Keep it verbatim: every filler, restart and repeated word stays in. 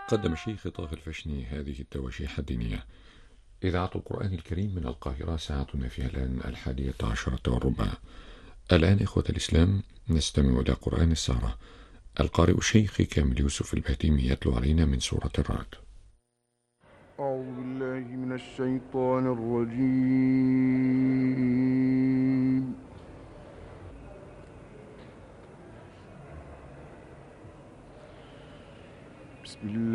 قدم الشيخ طه الفشني هذه التواشيح الدينية. إذاعة القرآن الكريم من القاهرة، ساعتنا فيها الآن الحادية عشرة والربع. الآن إخوة الإسلام نستمع إلى قرآن السارة. القارئ الشيخ كامل يوسف البهتيمي يتلو علينا من سورة الرعد. أعوذ بالله من الشيطان الرجيم. بسم الله